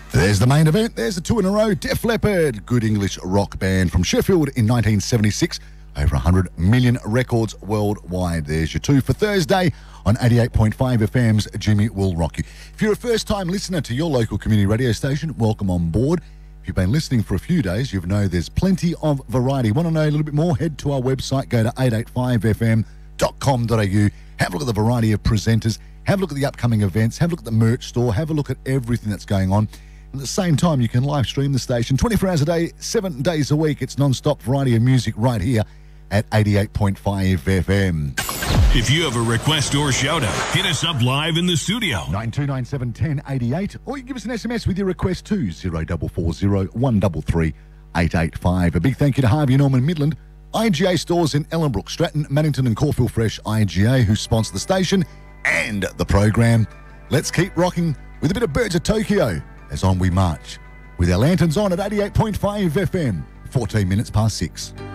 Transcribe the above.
There's the main event. There's the two in a row. Def Leppard, good English rock band from Sheffield in 1976. Over 100 million records worldwide. There's your two for Thursday on 88.5 FM's Jimmy Will Rock You. If you're a first-time listener to your local community radio station, welcome on board. If you've been listening for a few days, you know there's plenty of variety. Want to know a little bit more? Head to our website. Go to 885fm.com.au. Have a look at the variety of presenters. Have a look at the upcoming events. Have a look at the merch store. Have a look at everything that's going on. At the same time, you can live stream the station 24 hours a day, 7 days a week. It's non-stop variety of music right here at 88.5 FM. If you have a request or shout-out, hit us up live in the studio. 9297 1088, or you give us an SMS with your request to 0440 133 885. A big thank you to Harvey Norman Midland, IGA stores in Ellenbrook, Stratton, Mannington and Caulfield Fresh IGA, who sponsor the station and the program. Let's keep rocking with a bit of Birds of Tokyo as on we march with our lanterns on at 88.5 FM, 14 minutes past 6.